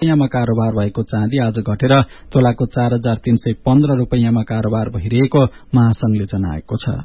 रुपैयाँमा कारोबार भएको चाँदी आज घटेर तोलाको 4,315 रुपैयाँमा कारोबार भइरहेको महासंघले जनाएको छ।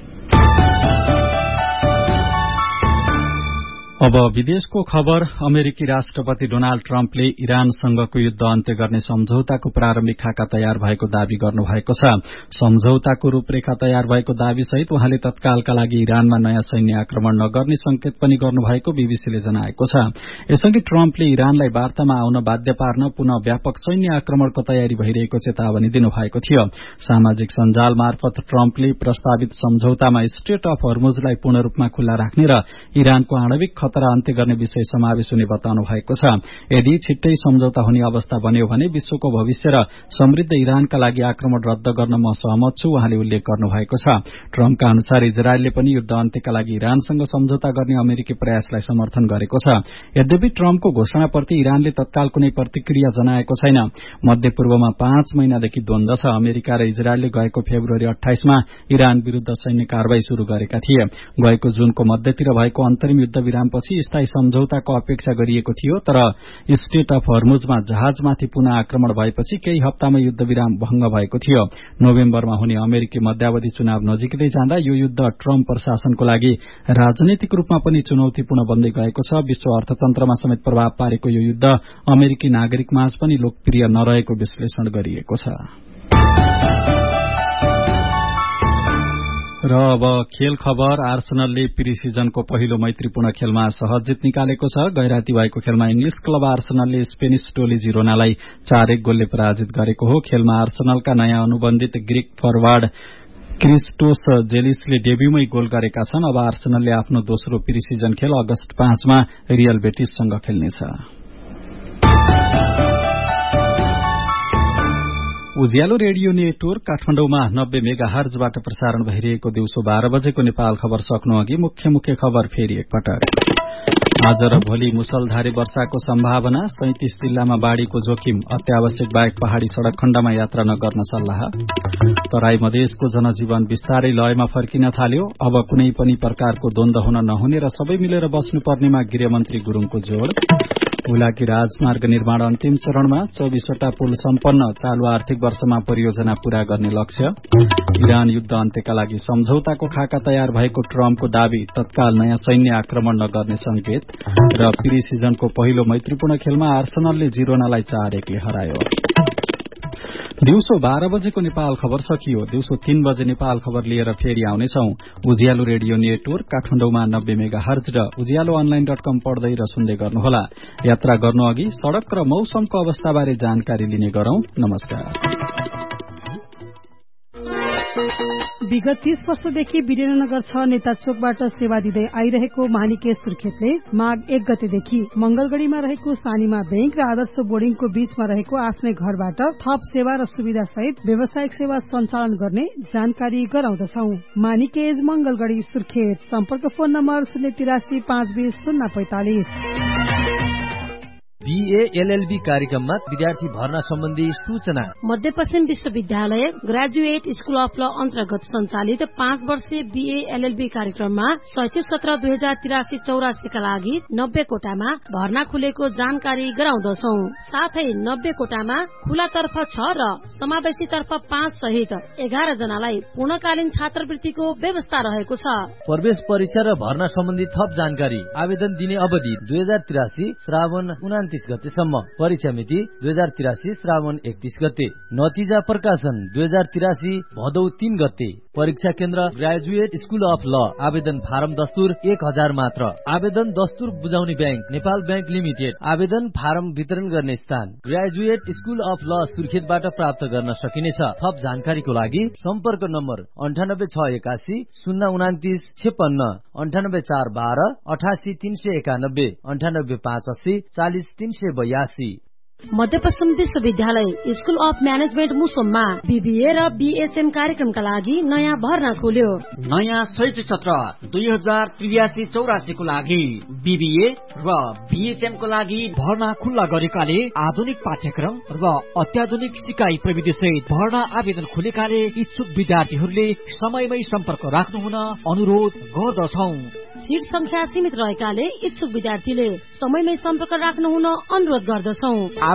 अब विदेशको खबर। अमेरिकी राष्ट्रपति डोनाल्ड ट्रम्पले इरानसँगको युद्ध अन्त्य गर्ने सम्झौताको प्रारम्भिक खाका तयार भएको दावी गर्नुभएको छ। सम्झौताको रूपरेखा तयार भएको दावीसहित उहाँले तत्कालका लागि इरानमा नयाँ सैन्य आक्रमण नगर्ने संकेत पनि गर्नुभएको बीबीसीले जनाएको छ। यसअघि ट्रम्पले इरानलाई वार्तामा आउन बाध्य पार्न पुनः व्यापक सैन्य आक्रमणको तयारी भइरहेको चेतावनी दिनुभएको थियो। सामाजिक सञ्जाल मार्फत ट्रम्पले प्रस्तावित सम्झौतामा स्ट्रेट अफ हर्मुजलाई पूर्ण रूपमा खुल्ला राख्ने र इरानको आणविक खतरा अन्त्य गर्ने विषय समावेश हुने बताउनु भएको छ। यदि छिट्टै सम्झौता हुने अवस्था बन्यो भने विश्वको भविष्य र समृद्ध इरानका लागि आक्रमण रद्द गर्न म सहमत छु, उहाँले उल्लेख गर्नुभएको छ। ट्रम्पका अनुसार इजरायलले पनि युद्ध अन्त्यका लागि इरानसँग सम्झौता गर्ने अमेरिकी प्रयासलाई समर्थन गरेको छ। यद्यपि ट्रम्पको घोषणाप्रति इरानले तत्काल कुनै प्रतिक्रिया जनाएको छैन। मध्यपूर्वमा 5 महिनादेखि द्वन्द्व छ। अमेरिका र इजरायलले गएको फेब्रुअरी 28 मा इरान विरूद्ध सैन्य कारवाही शुरू गरेका थिए। गएको जुनको मध्यतिर भएको अन्तरिम युद्ध पछि स्थायी सम्झौताको अपेक्षा गरिएको थियो, तर स्ट्रेट अफ हर्मुजमा जहाजमाथि पुनः आक्रमण भएपछि केही हप्तामा युद्ध विराम भंग भएको थियो। नोभेम्बरमा हुने अमेरिकी मध्यावधि चुनाव नजिकै जाँदा यो युद्ध ट्रम्प प्रशासनको लागि राजनैतिक रूपमा पनि चुनौतीपूर्ण बन्दै गएको छ। विश्व अर्थतन्त्रमा समेत प्रभाव पारेको यो युद्ध अमेरिकी नागरिकमाझ पनि लोकप्रिय नरहेको विश्लेषण गरिएको छ। र अब खेल खबर। आर्सेनलले प्री सिजनको पहिलो मैत्रीपूर्ण खेलमा सहज जित निकालेको छ। गैराती भएको खेलमा इंग्लिश क्लब आर्सेनलले स्पेनिश टोली जिरोनालाई 4-1 गोलले पराजित गरेको हो। खेलमा आर्सेनलका नयाँ अनुबन्धित ग्रीक फरवार्ड क्रिस्टोस जेलिसले डेब्यूमै गोल गरेका छन्। अब आर्सेनलले आफ्नो दोस्रो प्री सिजन खेल अगस्त 5 मा रियल बेटिससँग खेल्नेछ। उज्यालो रेडियो नेटवर्क काठमाडौँमा 90 मेगाहर्जबाट प्रसारण भइरहेको दिउँसो 12 बजेको नेपाल खबर सक्नु अघि मुख्य खबर फेरि एकपटक। आज र भोलि मुसलधारे वर्षाको सम्भावना। 37 जिल्लामा बाढ़ीको जोखिम। अत्यावश्यक बाहेक पहाड़ी सड़क खण्डमा यात्रा नगर्न सल्लाह। तराई मधेसको जनजीवन बिस्तारै लयमा फर्किन थाल्यो। अब कुनै पनि प्रकारको द्वन्द्व हुन नहुने र सबै मिलेर बस्नुपर्नेमा गृहमन्त्री गुरूङको जोड़। हुलाकी राजमार्ग निर्माण अन्तिम चरणमा। 24वटा पुल सम्पन्न। चालू आर्थिक वर्षमा परियोजना पूरा गर्ने लक्ष्य। इरान युद्ध अन्त्यका लागि सम्झौताको खाका तयार भएको ट्रम्पको दावी। तत्काल नयाँ सैन्य आक्रमण नगर्ने संकेत र प्री सिजनको पहिलो मैत्रीपूर्ण खेलमा आर्सेनलले जिरोनालाई 4-1 ले हरायो। दिउँसो 12 बजेको नेपाल खबर सकियो। दिउँसो 3 बजे नेपाल खबर लिएर फेरि आउनेछौं। उज्यालो रेडियो नेटवर्क काठमाडौँमा 90 मेगाहर्ज र उज्यालो अनलाइन.com पढ्दै र सुन्दै गर्नुहोला। यात्रा गर्नु अघि सड़क र मौसमको अवस्थाबारे जानकारी लिने गरौं। नमस्कार। विगत 30 वर्षदेखि वीरेन्द्रनगर 6 नेता चोकबाट सेवा दिँदै आइरहेको मानिकेश सुर्खेतले माघ 1 गतेदेखि मंगलगढ़ीमा रहेको सानीमा बैंक र आदर्श बोर्डिङको बीचमा रहेको आफ्नै घरबाट थप सेवा र सुविधा सहित व्यावसायिक सेवा सञ्चालन गर्ने जानकारी गराउँदछौ। मानिकेश मंगलगढ़ी सुर्खेत। सम्पर्क फोन नम्बर 083 520 045। बीए एलएलबी कार्यक्रममा विद्यार्थी भर्ना सम्बन्धी सूचना। मध्यपश्चिम विश्वविद्यालय ग्रेजुएट स्कूल अफ ल अन्तर्गत सञ्चालित 5 वर्षीय बीए एलएलबी कार्यक्रममा शैक्षिक सत्र 2083-84 का लागि 90 कोटामा भर्ना खुलेको जानकारी गराउँदछौ। साथै 90 कोटामा खुलातर्फ 6 र समावेशी तर्फ 5 सहित 11 जनालाई पूर्णकालीन छात्रवृत्तिको व्यवस्था रहेको छ। प्रवेश परीक्षा र भर्ना सम्बन्धी थप जानकारी। आवेदन दिने अवधि 2083 श्रावण 29 गतेसम्म। परीक्षा मिति 2083 श्रावण 31 गते। नतिजा प्रकाशन 2083 भदौ 3 गते। परीक्षा केन्द्र ग्रेजुएट स्कूल अफ ल। आवेदन फारम दस्तुर 1000 मात्र। आवेदन दस्तुर बुझाउने बैंक नेपाल बैंक लिमिटेड। आवेदन फारम वितरण गर्ने स्थान ग्रेजुएट स्कूल अफ ल सुर्खेतबाट प्राप्त गर्न सकिनेछ। थप जानकारीको लागि सम्पर्क नम्बर 98681 029 56 98412 88391 98580 40 382। मध्यपश्चिम विश्वविद्यालय स्कूल अफ म्यानेजमेन्ट मुसोममा बीबीए र बीएचएम कार्यक्रमका लागि नयाँ भर्ना खुल्यो। नयाँ शैक्षिक सत्र 2083-84 को लागि बीबीए र बीएचएम को लागि भर्ना खुल्ला गरेकाले आधुनिक पाठ्यक्रम र अत्याधुनिक सिकाइ प्रविधि सहित भर्ना आवेदन खुलेकाले इच्छुक विद्यार्थीहरूले समयमै सम्पर्क राख्नु हुन अनुरोध गर्दछौ। सीट संख्या सीमित रहेकाले इच्छुक विद्यार्थीले समयमै सम्पर्क राख्नु हुन अनुरोध गर्दछौ।